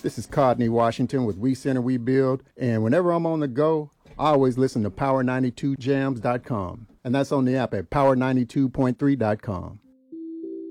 This is Codney Washington with We Center, We Build. And whenever I'm on the go, I always listen to Power92Jams.com. And that's on the app at Power92.3.com.